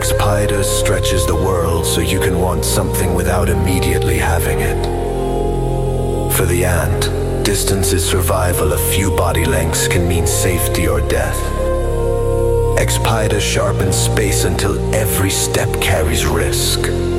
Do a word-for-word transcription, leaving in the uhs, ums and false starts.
Expidus stretches the world so you can want something without immediately having it. For the ant, distance is survival. A few body lengths can mean safety or death. Expidus sharpens space until every step carries risk.